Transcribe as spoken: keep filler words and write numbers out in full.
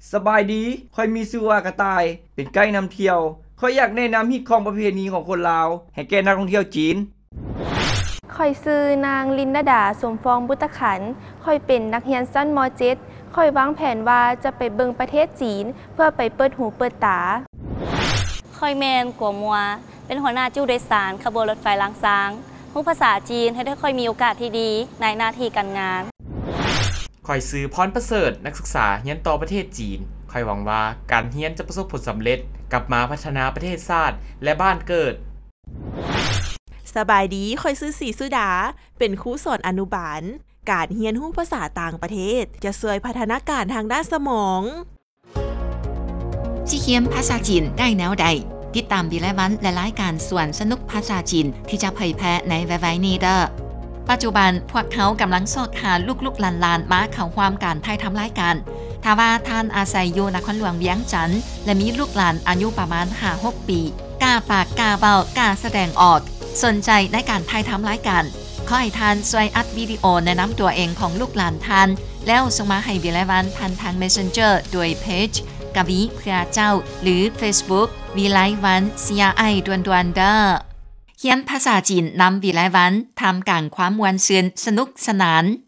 สบายดีค่อยมีชื่อว่ากระต่ายเป็นไกด์นำเที่ยวค่อยอยากแนะนำฮิตของประเพณีของคนลาวให้แก่นักท่องเที่ยวจีนค่อยซื้อนางลินดาดาสมฟองบุตรขันค่อยเป็นนักเรียนชั้นม.เจ็ด ค่อยวางแผนว่าจะไปเบิงประเทศจีนเพื่อไปเปิดหูเปิดตาค่อยแมนกัวมัวเป็นหัวหน้าจู้โดยสารขบวนรถไฟล้างซางรู้ภาษาจีนให้ได้ค่อยมีโอกาสที่ดีในหน้าที่การงานค่อยซื้อพรประเสริฐนักศึกษาเรียนต่อประเทศจีนค่อยหวังว่าการเรียนจะประสบผลสำเร็จกลับมาพัฒนาประเทศชาติและบ้านเกิดสบายดีค่อยซื้อสีสุดาเป็นครูสอนอนุบาลการเรียนรู้ภาษาต่างประเทศจะช่วยพัฒนาการทางด้านสมองสิเรียนภาษาจีนได้แนวใดติดตามวีและวันและรายการสวนสนุกภาษาจีนที่จะเผยแพร่ในไว้ๆนี้เด้อปัจจุบันพวกเขากำลังสอดหาลูกๆหลานๆมาเข้าความการถ่ายทำรายการถ้าว่าท่านอาศัยอยู่นครหลวงเวียงจันทน์และมีลูกหลานอายุประมาณ ห้าหก ปีกล้าปากกล้าเว้ากล้าแสดงออกสนใจในการถ่ายทำรายการขอให้ท่านช่วยอัดวิดีโอแนะนำตัวเองของลูกหลานท่านแล้วส่งมาให้วีและวันผ่านทาง Messenger โดยเพจกะวิเพื่อเจ้าหรือ Facebook วีไลวัน ซี อาร์ ไอ ด่วนๆเด้อเรียนภาษาจีนนำวีไลวันทำการความมวลซื่นสนุกสนาน